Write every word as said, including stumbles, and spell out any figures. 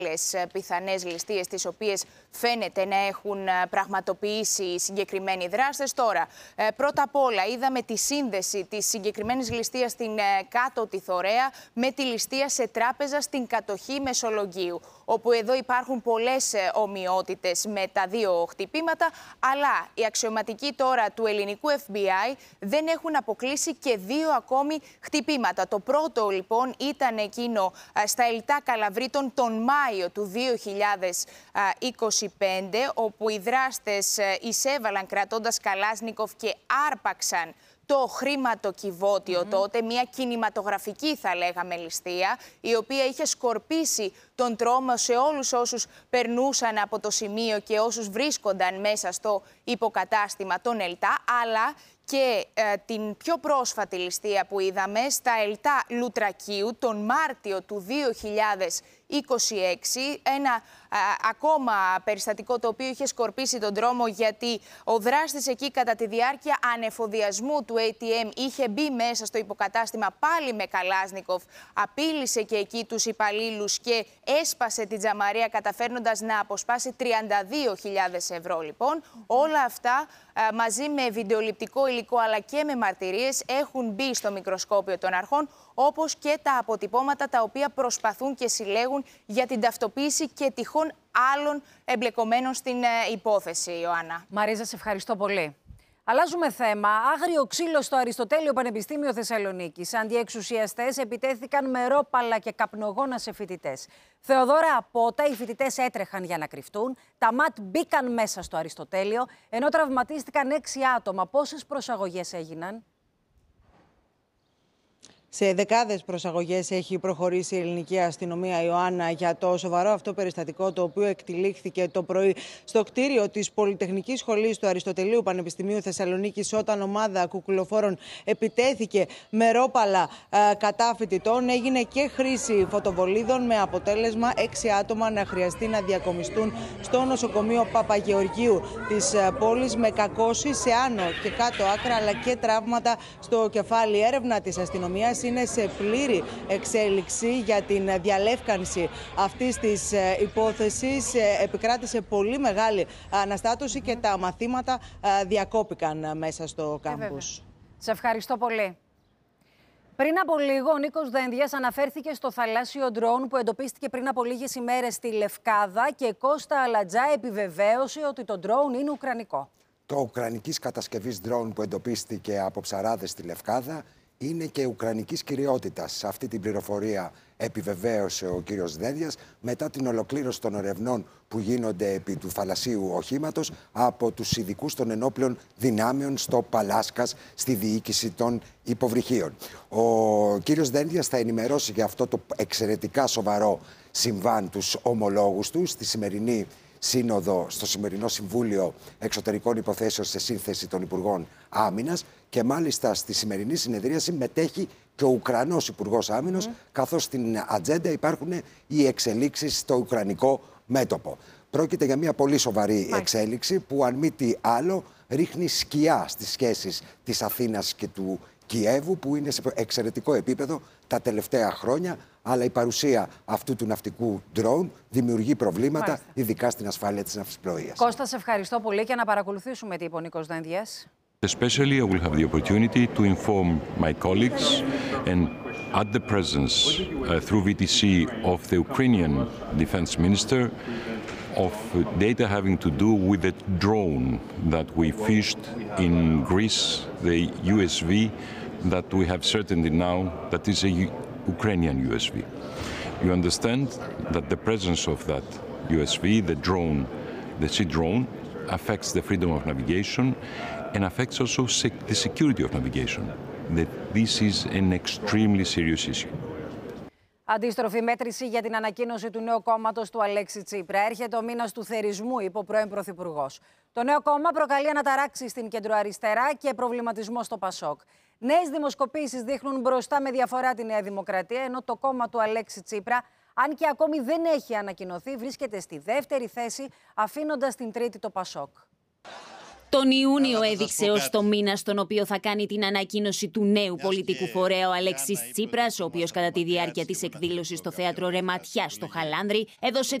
πιθανές ληστείες, τις οποίες φαίνεται να έχουν πραγματοποιήσει συγκεκριμένοι δράστες. Τώρα, πρώτα απ' όλα, είδαμε τη σύνδεση της συγκεκριμένης ληστείας στην Κάτω τη Θωρέα με τη ληστεία σε τράπεζα στην κατοχή Μεσολογγίου, όπου εδώ υπάρχουν πολλές ομοιότητες με τα δύο χτυπήματα, αλλά οι αξιωματικοί τώρα του ελληνικού εφ μπι άι δεν έχουν αποκλείσει και δύο ακόμη χτυπήματα. Το πρώτο, λοιπόν, ήταν εκείνο στα Ελτά Καλαβρίτων τον Μάιο του δύο χιλιάδες είκοσι πέντε, όπου οι δράστες εισέβαλαν κρατώντας Καλάσνικοφ και άρπαξαν το χρηματοκιβώτιο mm-hmm. τότε, μια κινηματογραφική θα λέγαμε ληστεία, η οποία είχε σκορπίσει τον τρόμο σε όλους όσους περνούσαν από το σημείο και όσους βρίσκονταν μέσα στο υποκατάστημα των Ελτά, αλλά και ε, την πιο πρόσφατη ληστεία που είδαμε στα Ελτά Λουτρακίου τον Μάρτιο του δύο χιλιάδες είκοσι έξι, ένα α, ακόμα περιστατικό το οποίο είχε σκορπίσει τον δρόμο, γιατί ο δράστης εκεί κατά τη διάρκεια ανεφοδιασμού του έι τι εμ είχε μπει μέσα στο υποκατάστημα πάλι με Καλάσνικοφ, απείλησε και εκεί τους υπαλλήλους και έσπασε την τζαμαρία καταφέρνοντας να αποσπάσει τριάντα δύο χιλιάδες ευρώ. Λοιπόν, όλα αυτά α, μαζί με βιντεοληπτικό υλικό αλλά και με μαρτυρίες έχουν μπει στο μικροσκόπιο των αρχών, όπως και τα αποτυπώματα τα οποία προσπαθούν και συλλέγουν για την ταυτοποίηση και τυχόν άλλων εμπλεκομένων στην ε, υπόθεση, Ιωάννα. Μαρίζα, σε ευχαριστώ πολύ. Αλλάζουμε θέμα. Άγριο ξύλο στο Αριστοτέλειο Πανεπιστήμιο Θεσσαλονίκης. Αντιεξουσιαστές επιτέθηκαν με ρόπαλα και καπνογόνα σε φοιτητές. Θεοδώρα Απότα, οι φοιτητές έτρεχαν για να κρυφτούν. Τα ΜΑΤ μπήκαν μέσα στο Αριστοτέλειο, ενώ τραυματίστηκαν έξι άτομα. Πόσες προσαγωγές έγιναν? Σε δεκάδες προσαγωγές έχει προχωρήσει η ελληνική αστυνομία, Ιωάννα, για το σοβαρό αυτό περιστατικό, το οποίο εκτυλίχθηκε το πρωί στο κτίριο της Πολυτεχνικής Σχολής του Αριστοτελείου Πανεπιστημίου Θεσσαλονίκης, όταν ομάδα κουκουλοφόρων επιτέθηκε με ρόπαλα ε, κατά φοιτητών. Έγινε και χρήση φωτοβολίδων, με αποτέλεσμα έξι άτομα να χρειαστεί να διακομιστούν στο νοσοκομείο Παπαγεωργίου της ε, πόλης, με κακώσεις σε άνω και κάτω άκρα, αλλά και τραύματα στο κεφάλι. Η έρευνα της αστυνομίας είναι σε πλήρη εξέλιξη για την διαλεύκανση αυτής της υπόθεσης. Επικράτησε πολύ μεγάλη αναστάτωση και τα μαθήματα διακόπηκαν μέσα στο κάμπους. Σε ευχαριστώ πολύ. Πριν από λίγο, ο Νίκος Δένδιας αναφέρθηκε στο θαλάσσιο ντρόουν που εντοπίστηκε πριν από λίγες ημέρες στη Λευκάδα, και Κώστα Αλατζά επιβεβαίωσε ότι το ντρόουν είναι ουκρανικό. Το ουκρανικής κατασκευής ντρόουν που εντοπίστηκε από ψαράδες στη Λευκάδα είναι και ουκρανικής κυριότητας. Σε αυτή την πληροφορία επιβεβαίωσε ο κύριος Δένδιας μετά την ολοκλήρωση των ερευνών που γίνονται επί του θαλασσίου οχήματος από τους ειδικούς των ενόπλων δυνάμεων στο Παλάσκας, στη διοίκηση των υποβρυχίων. Ο κύριος Δένδιας θα ενημερώσει για αυτό το εξαιρετικά σοβαρό συμβάν τους ομολόγους του στη σημερινή σύνοδο, στο σημερινό Συμβούλιο Εξωτερικών Υποθέσεων σε σύνθεση των Υπουργών Άμυνας, και μάλιστα στη σημερινή συνεδρίαση μετέχει και ο Ουκρανός Υπουργός Άμυνας, mm. καθώς στην ατζέντα υπάρχουν οι εξελίξεις στο ουκρανικό μέτωπο. Πρόκειται για μια πολύ σοβαρή mm. εξέλιξη που, αν μη τι άλλο, ρίχνει σκιά στις σχέσεις της Αθήνας και του Κιέβου, που είναι σε εξαιρετικό επίπεδο τα τελευταία χρόνια, αλλά η παρουσία αυτού του ναυτικού ντρόουν δημιουργεί προβλήματα, Μάλιστα. ειδικά στην ασφάλεια της ναυσιπλοείας. Κώστα, σε ευχαριστώ πολύ, και να παρακολουθήσουμε τι είπε ο Νίκος Δένδιας. Especially, I will have the opportunity to inform my colleagues and at the presence uh, through V T C of the Ukrainian Defense Minister of data having to do with the drone that we fished in Greece, the U S V that we have certainty now that is a U- Ukrainian U S V. You understand that the presence of that U S V, the drone, the sea drone, affects the freedom of navigation and affects also sec- the security of navigation. That this is an extremely serious issue. Αντίστροφη μέτρηση για την ανακοίνωση του νέου κόμματος του Αλέξη Τσίπρα. Έρχεται ο μήνας του θερισμού, είπε ο πρώην Πρωθυπουργός. Το νέο κόμμα προκαλεί αναταράξεις στην κεντροαριστερά και προβληματισμό στο Πασόκ. Νέες δημοσκοπήσεις δείχνουν μπροστά με διαφορά τη Νέα Δημοκρατία, ενώ το κόμμα του Αλέξη Τσίπρα, αν και ακόμη δεν έχει ανακοινωθεί, βρίσκεται στη δεύτερη θέση, αφήνοντας την τρίτη το Πασόκ. Τον Ιούνιο έδειξε ως το μήνα στον οποίο θα κάνει την ανακοίνωση του νέου πολιτικού φορέα ο Αλέξης Τσίπρας, ο οποίος κατά τη διάρκεια της εκδήλωσης στο θέατρο Ρεματιά στο Χαλάνδρη έδωσε